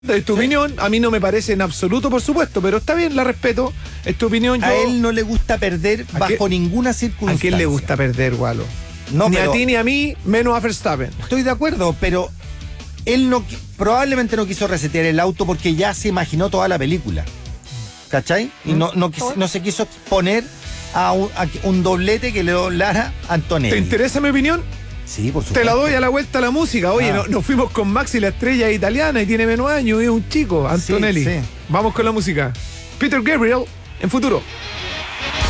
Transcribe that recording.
Es tu opinión, a mí no me parece en absoluto, por supuesto, pero está bien, la respeto. Es tu opinión. A él no le gusta perder bajo ninguna circunstancia. ¿A quién le gusta perder, Gualo? No, ni pero a ti ni a mí, menos a Verstappen. estoy de acuerdo, pero él probablemente no quiso resetear el auto porque ya se imaginó toda la película. ¿Cachai? Y no se quiso exponer a un doblete que le dio Lara Antonelli. ¿Te interesa mi opinión? Sí, por supuesto. Te la doy a la vuelta a la música. Oye, nos fuimos con Maxi, la estrella italiana, y tiene menos años, y es un chico, Antonelli. Sí. Vamos con la música. Peter Gabriel, en Futuro.